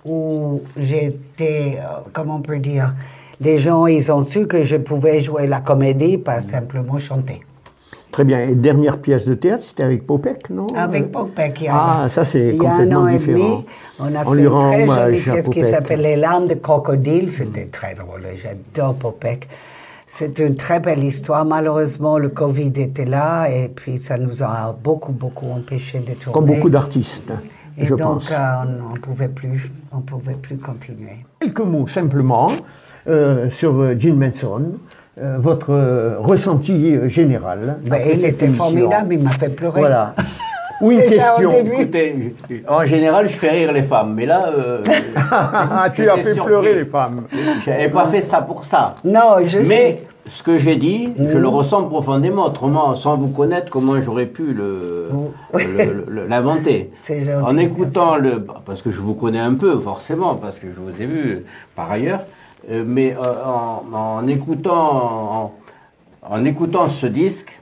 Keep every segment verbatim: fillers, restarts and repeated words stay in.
où j'étais, euh, comment on peut dire, les gens, ils ont su que je pouvais jouer la comédie, pas simplement chanter. Très bien. Et dernière pièce de théâtre, c'était avec Popek, non? Avec Popek, il y a, ah, ça c'est il y a complètement un an différent. et demi, on a on fait lui une rend très jolie hommage à pièce qui Popek. s'appelle Les larmes de crocodile. C'était mm. très drôle, j'adore Popek. C'est une très belle histoire. Malheureusement, le Covid était là et puis ça nous a beaucoup, beaucoup empêché de tourner. Comme beaucoup d'artistes, et je donc, pense. Euh, on ne pouvait plus, on pouvait plus continuer. Quelques mots simplement euh, sur Gene Benson. Euh, votre euh, ressenti euh, général. Ben, il était émission. Formidable, il m'a fait pleurer. Voilà. Ou une Déjà, question. Écoutez, en général, je fais rire les femmes, mais là... Euh, tu as fait pleurer les femmes. Je n'avais pas fait ça pour ça. Non, je mais sais. ce que j'ai dit, mmh. je le ressens profondément. Autrement, sans vous connaître, comment j'aurais pu le, mmh. le, le, l'inventer. C'est gentil. En écoutant le... Parce que je vous connais un peu, forcément, parce que je vous ai vu par ailleurs. Euh, mais euh, en, en, écoutant, en, en écoutant ce disque,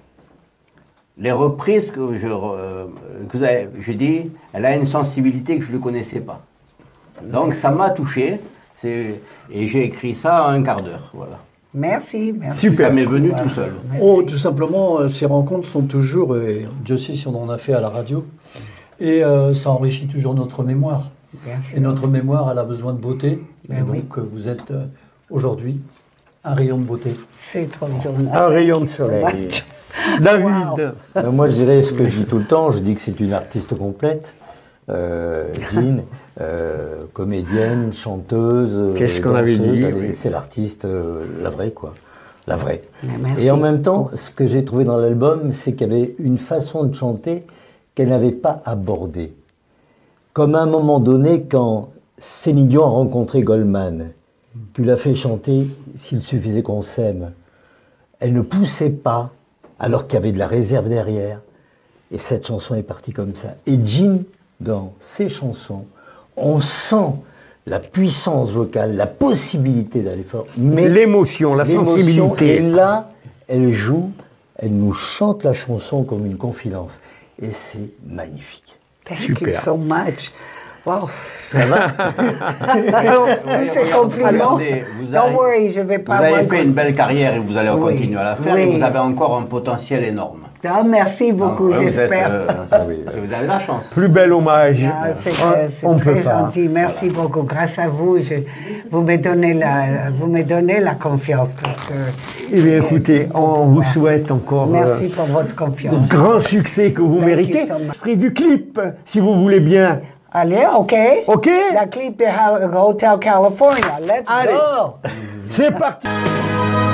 les reprises que je, euh, que vous avez, je dis, elle a une sensibilité que je ne connaissais pas. Donc ça m'a touché, c'est, et j'ai écrit ça en un quart d'heure. Voilà. Merci, merci. Super. Ça m'est venu voilà. tout seul. Merci. Oh, tout simplement, euh, ces rencontres sont toujours, et Dieu sait si on en a fait à la radio, et euh, ça enrichit toujours notre mémoire. Merci. Et notre mémoire, elle a besoin de beauté. Ben et donc, oui. vous êtes euh, aujourd'hui un rayon de beauté. C'est trop Un rayon de soleil. David. Wow. Ben moi, je dirais ce que je dis tout le temps. Je dis que c'est une artiste complète. Euh, Jean, euh, comédienne, chanteuse. Qu'est-ce qu'on avait dit oui. C'est l'artiste, euh, la vraie, quoi. La vraie. Merci. Et en même temps, ce que j'ai trouvé dans l'album, c'est qu'il y avait une façon de chanter qu'elle n'avait pas abordée. Comme à un moment donné, quand Céline Dion a rencontré Goldman, qui l'a fait chanter « S'il suffisait qu'on s'aime », elle ne poussait pas, alors qu'il y avait de la réserve derrière. Et cette chanson est partie comme ça. Et Jean, dans ses chansons, on sent la puissance vocale, la possibilité d'aller fort. Mais l'émotion, la l'émotion, sensibilité. Et là, elle joue, elle nous chante la chanson comme une confidence. Et c'est magnifique. Thank Super. you so much. Wow. Ça va? Tous ces compliments. Regardez, vous Don't avez, worry, je vais pas. Vous avez avoir... fait une belle carrière et vous allez oui. continuer à la faire. Oui. Et vous avez encore un potentiel énorme. Ah, merci beaucoup, Non, j'espère. Vous, êtes, euh, vous avez la chance. Plus bel hommage. Ah, c'est c'est on très peut pas. gentil. Merci voilà. beaucoup. Grâce à vous, je, vous, me donnez la, vous me donnez la confiance. Parce que, eh bien, écoutez, on vous souhaite encore merci pour votre confiance. grand succès que vous Thank méritez. Extrait du clip, si vous voulez bien. Allez, OK. OK. La clip de Hotel California. Let's Allez. go. C'est parti.